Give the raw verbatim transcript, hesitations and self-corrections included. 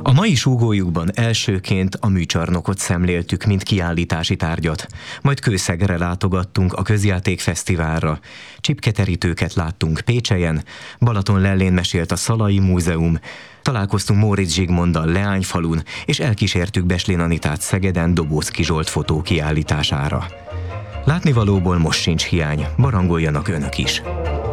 A mai súgójukban elsőként a műcsarnokot szemléltük, mint kiállítási tárgyat, majd Kőszegre látogattunk a közjátékfesztiválra, csipketerítőket láttunk Pécselyen, Balatonlellén mesélt a Szalai Múzeum, találkoztunk Móricz Zsigmonddal Leányfalun, és elkísértük Beslén Anitát Szegeden Dobóczky Zsolt fotókiállítására. Látnivalóból most sincs hiány, barangoljanak önök is!